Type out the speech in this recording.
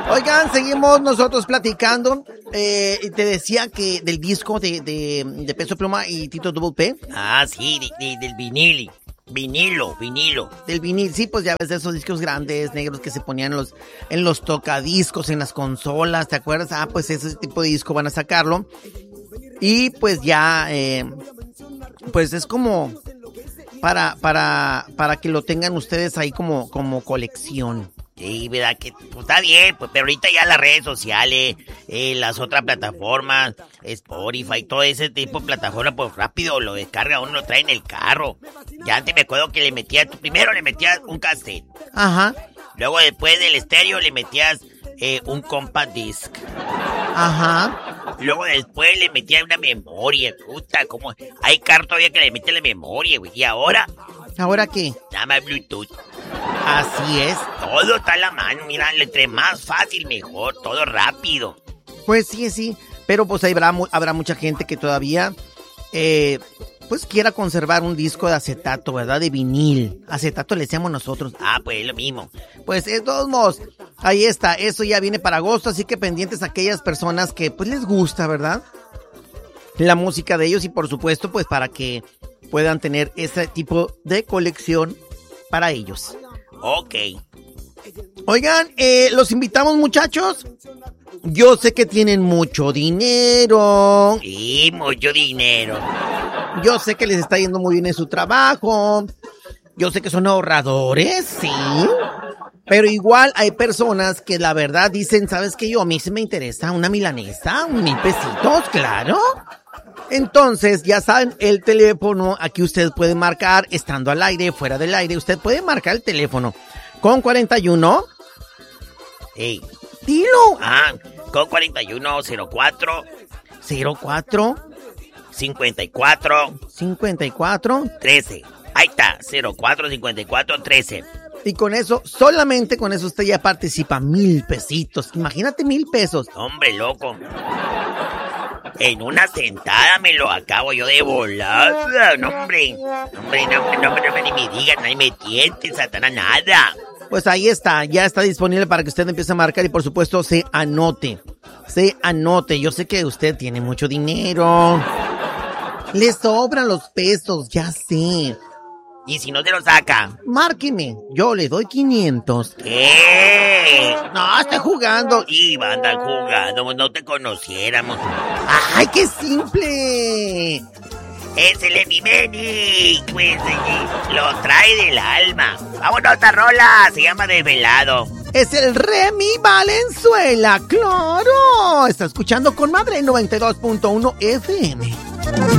Oigan, seguimos nosotros platicando. Te decía que del disco de Peso Pluma y Tito Double P. Ah, sí, del vinilo. Del vinil, sí, pues ya ves de esos discos grandes, negros que se ponían en los tocadiscos, en las consolas, ¿te acuerdas? Ah, pues ese tipo de disco van a sacarlo. Y pues ya, pues es como para que lo tengan ustedes ahí como colección. Sí, verdad que pues, está bien, pues, pero ahorita ya las redes sociales, las otras plataformas, Spotify, todo ese tipo de plataformas, pues rápido lo descarga, uno lo trae en el carro. Ya antes me acuerdo que primero le metías un cassette. Ajá. Luego después del estéreo le metías un compact disc. Ajá. Luego después le metías una memoria, puta, como hay carros todavía que le meten la memoria, güey. ¿Y ahora? ¿Ahora qué? Nada más Bluetooth. Así es. Todo está a la mano, mira, entre más fácil mejor, todo rápido. Pues sí, pero pues habrá mucha gente que todavía pues quiera conservar un disco de acetato, ¿verdad? De vinil. Acetato le decíamos nosotros. Ah, pues es lo mismo. Pues de todos modos, ahí está, eso ya viene para agosto, así que pendientes a aquellas personas que pues les gusta, ¿verdad? La música de ellos y por supuesto pues para que puedan tener ese tipo de colección para ellos. Ok. Oigan, los invitamos, muchachos. Yo sé que tienen mucho dinero. Sí, mucho dinero. Yo sé que les está yendo muy bien en su trabajo. Yo sé que son ahorradores, sí. Pero igual hay personas que la verdad dicen, ¿sabes qué? A mí sí me interesa una milanesa, 1,000 pesitos, claro. Entonces, ya saben, el teléfono, aquí usted puede marcar, estando al aire, fuera del aire, usted puede marcar el teléfono con 41. Ey. Dilo. Ah, con 4104. 04. 54. 13. Ahí está, 045413. Y con eso, solamente con eso usted ya participa 1,000 pesitos. Imagínate 1,000 pesos. Hombre, loco. En una sentada me lo acabo yo de volar. No, hombre, no ni me digan, ni me tienten, Satanás, nada. Pues ahí está, ya está disponible para que usted empiece a marcar y por supuesto se anote. Yo sé que usted tiene mucho dinero. Le sobran los pesos, ya sé. ¿Y si no te lo saca? Márqueme, yo le doy 500. ¿Qué? No, estoy jugando. Iba a andar jugando, no te conociéramos. ¡Ay, qué simple! Es el Emimeni, pues lo trae del alma. ¡Vámonos, esta rola! Se llama Desvelado. Es el Remy Valenzuela, claro. Está escuchando con Madre 92.1 FM.